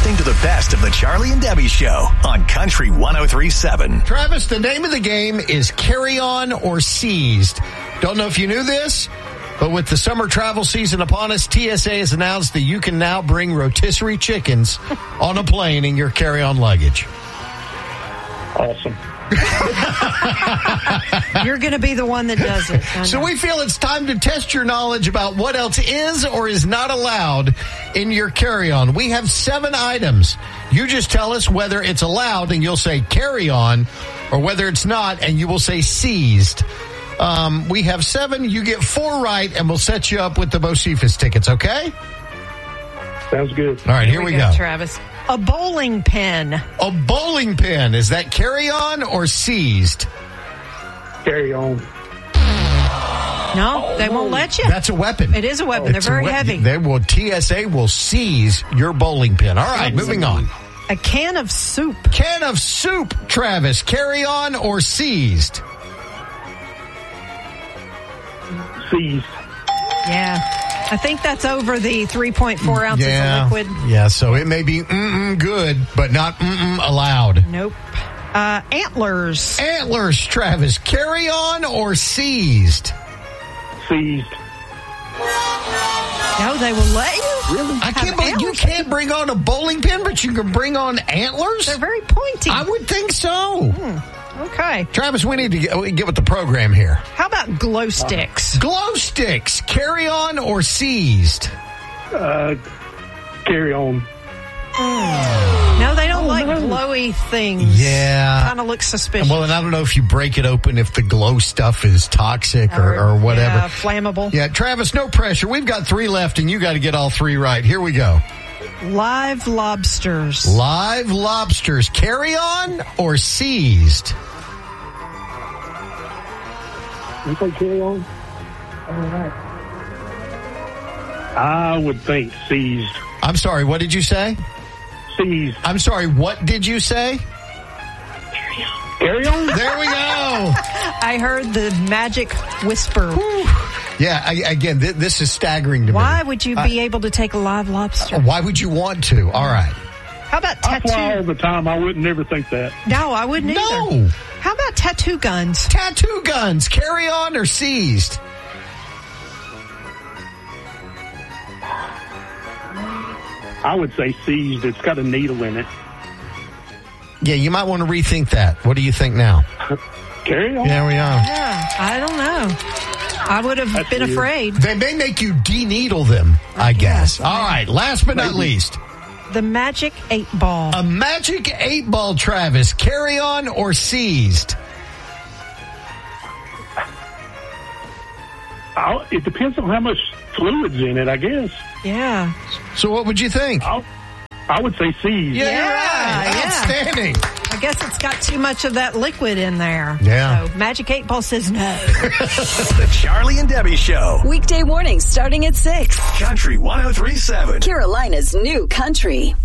listening to the best of the Charlie and Debbie Show on Country 103.7. Travis, the name of the game is Carry On or Seized. Don't know if you knew this, but with the summer travel season upon us, TSA has announced that you can now bring rotisserie chickens on a plane in your carry-on luggage. Awesome. You're going to be the one that does it. So we feel it's time to test your knowledge about what else is or is not allowed in your carry-on. We have 7 items. You just tell us whether it's allowed, and you'll say carry-on, or whether it's not, and you will say seized. We have 7. You get 4 right, and we'll set you up with the Bocephus tickets, okay? Sounds good. All right, here we go. Travis. A bowling pin. A bowling pin. Is that carry-on or seized? Carry on. No, they won't let you. That's a weapon. It is a weapon. They're very heavy. TSA will seize your bowling pin. All right, moving on. A can of soup. Can of soup, Travis. Carry on or seized? Seized. Yeah. I think that's over the 3.4 ounces of liquid. Yeah, so it may be good, but not allowed. Nope. Antlers. Antlers, Travis. Carry on or seized? Seized. No, they will let you? Really? I can't believe you can't bring on a bowling pin, but you can bring on antlers? They're very pointy. I would think so. Okay. Travis, we need to get with the program here. How about glow sticks? Glow sticks. Carry on or seized? Carry on. No, they don't like glowy things. Yeah. Kind of looks suspicious. Well, and I don't know if you break it open, if the glow stuff is toxic or whatever. Yeah, flammable. Yeah, Travis, no pressure. We've got 3 left, and you got to get all 3 right. Here we go. Live lobsters. Live lobsters. Carry on or seized? You say carry on? All right. I would think seized. I'm sorry, what did you say? Seized. I'm sorry, what did you say? Carry on? There we go. I heard the magic whisper. Whew. Yeah, again, this is staggering to me. Why would you be able to take a live lobster? Why would you want to? All right. How about tattoo? I fly all the time. I wouldn't never think that. No, I wouldn't either. No. How about tattoo guns? Tattoo guns. Carry on or seized? I would say seized. It's got a needle in it. Yeah, you might want to rethink that. What do you think now? Carry on? There we are. Yeah, I don't know. I would have been afraid. They may make you de-needle them, I guess. All right, last but not least. The magic 8-ball. A magic 8-ball, Travis. Carry on or seized? It depends on how much fluid's in it, I guess. Yeah. So what would you think? I would say seized. Yeah. Outstanding. I guess it's got too much of that liquid in there. Yeah. So Magic 8-ball says no. The Charlie and Debbie Show. Weekday mornings starting at 6. Country 103.7. Carolina's new country.